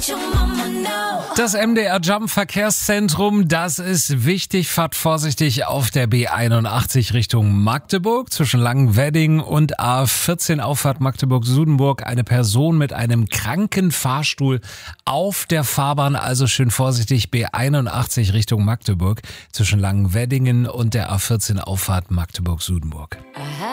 Das MDR Jump Verkehrszentrum, das ist wichtig. Fahrt vorsichtig auf der B81 Richtung Magdeburg zwischen Langenwedding und A14 Auffahrt Magdeburg-Sudenburg. Eine Person mit einem Krankenfahrstuhl auf der Fahrbahn, also schön vorsichtig. B81 Richtung Magdeburg zwischen Langenweddingen und der A14 Auffahrt Magdeburg-Sudenburg.